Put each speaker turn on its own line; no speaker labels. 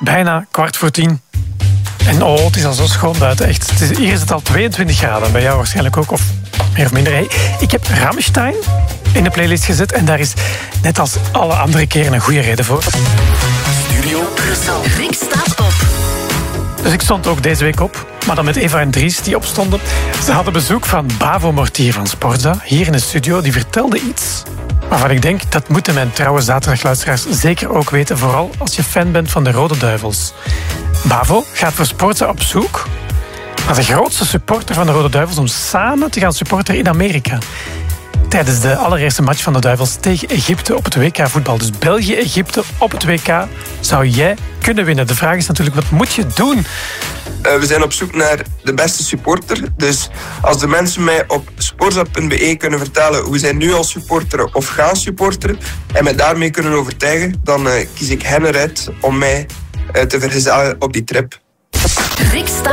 bijna 9:15. En het is al zo schoon buiten. Echt. Hier is het al 22 graden. Bij jou waarschijnlijk ook, of meer of minder. Hey, ik heb Rammstein in de playlist gezet. En daar is net als alle andere keren een goede reden voor.
Studio Brussel.
Rick staat op.
Dus ik stond ook deze week op. Maar dan met Eva en Dries die opstonden. Ze hadden bezoek van Bavo Mortier van Sporza. Hier in de studio. Die vertelde iets waarvan ik denk, dat moeten mijn trouwe zaterdagluisteraars zeker ook weten. Vooral als je fan bent van de Rode Duivels. Bavo gaat voor Sporza op zoek naar de grootste supporter van de Rode Duivels om samen te gaan supporteren in Amerika. Tijdens de allereerste match van de Duivels tegen Egypte op het WK-voetbal. Dus België-Egypte op het WK zou jij kunnen winnen. De vraag is natuurlijk, wat moet je doen?
We zijn op zoek naar de beste supporter. Dus als de mensen mij op sporza.be kunnen vertellen hoe zij nu al supporteren of gaan supporteren en mij daarmee kunnen overtuigen, dan kies ik hen eruit om mij te vergezellen op die trip.
Rick staat